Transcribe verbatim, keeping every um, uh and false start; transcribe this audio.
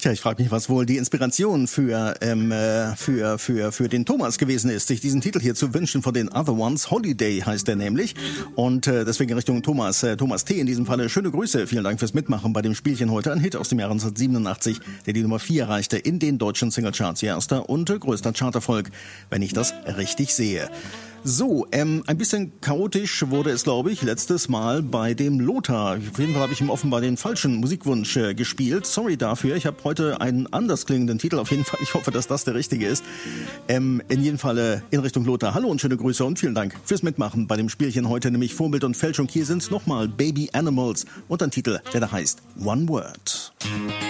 Tja, ich frage mich, was wohl die Inspiration für, ähm, für, für, für den Thomas gewesen ist, sich diesen Titel hier zu wünschen von den Other Ones. Holiday heißt der nämlich. Und äh, deswegen Richtung Thomas, äh, Thomas T. in diesem Falle. Schöne Grüße, vielen Dank fürs Mitmachen bei dem Spielchen heute. Ein Hit aus dem Jahr neunzehnhundertsiebenundachtzig, der die Nummer vier erreichte in den deutschen Singlecharts. Ihr erster und äh, größter Charterfolg, wenn ich das richtig sehe. So, ähm, ein bisschen chaotisch wurde es, glaube ich, letztes Mal bei dem Lothar. Auf jeden Fall habe ich ihm offenbar den falschen Musikwunsch äh, gespielt. Sorry dafür. Ich habe heute einen anders klingenden Titel. Auf jeden Fall, ich hoffe, dass das der richtige ist. Ähm, in jedem Fall in Richtung Lothar. Hallo und schöne Grüße und vielen Dank fürs Mitmachen bei dem Spielchen heute, nämlich Vorbild und Fälschung. Hier sind nochmal Baby Animals und ein Titel, der da heißt One Word.